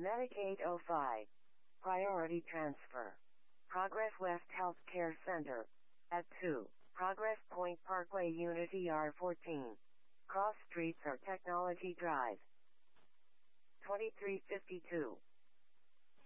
Medicaid 05. Priority transfer. Progress West Healthcare Center. At 2. Progress Point Parkway Unit ER14. Cross Streets or Technology Drive. 2352.